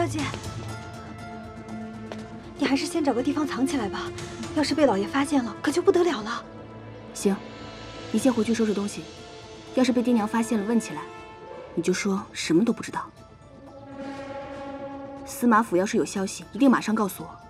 小姐，你还是先找个地方藏起来吧，要是被老爷发现了，可就不得了了。 行，你先回去收拾东西，要是被爹娘发现了问起来，你就说什么都不知道。司马府要是有消息，一定马上告诉我。